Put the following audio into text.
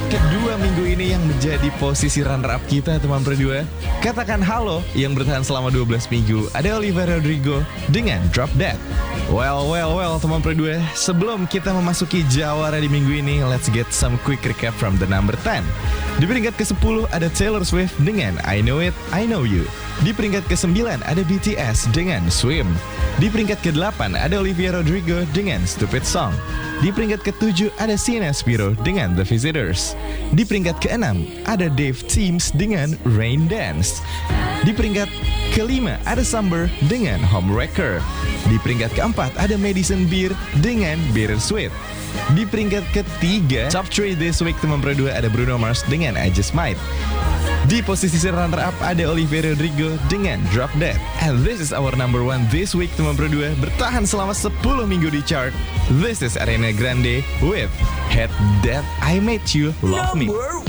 kedua minggu ini yang menjadi posisi runner-up kita, teman berdua. Katakan halo yang bertahan selama 12 minggu. Ada Olivia Rodrigo dengan Drop Dead. Well, teman berdua. Sebelum kita memasuki jawara di minggu ini, let's get some quick recap from the number 10. Di peringkat ke-10 ada Taylor Swift dengan I Know It, I Know You. Di peringkat ke-9 ada BTS dengan Swim. Di peringkat ke-8 ada Olivia Rodrigo dengan Stupid Song. Di peringkat ke-7 ada Sienna Spiro dengan The Visitors. Di peringkat ke-6 ada Dave Teams dengan Rain Dance. Di peringkat ke-5 ada Summer dengan Homewrecker. Di peringkat ke-4 ada Madison Beer dengan Bittersweet. Di peringkat ke-3 top 3 this week, teman berdua, ada Bruno Mars dengan I Just Might. Di posisi runner-up ada Olivia Rodrigo dengan Drop Dead. And this is our number 1 this week, teman berdua, bertahan selama 10 minggu di chart. This is Ariana Grande with Hate That I Made You Love Me.